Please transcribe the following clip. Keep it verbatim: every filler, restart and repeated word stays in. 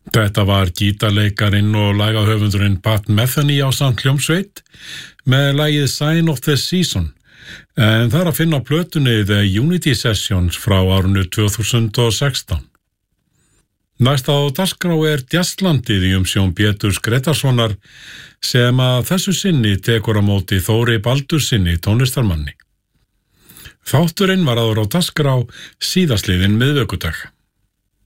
Þetta var gítarleikarinn og lagahöfundurinn Pat Metheny ásamt hljómsveit með lagið Sign of the Season, en það er að finna á plötunni The Unity Sessions frá árinu tvö þúsund og sextán. Næst á dagskrá er Jazzlandið í umsjón Péturs Gretarssonar sem að þessu sinni tekur á móti Þóri Baldursinni tónlistarmanni. Þátturinn var áður á dagskrá síðastliðinn miðvikudag.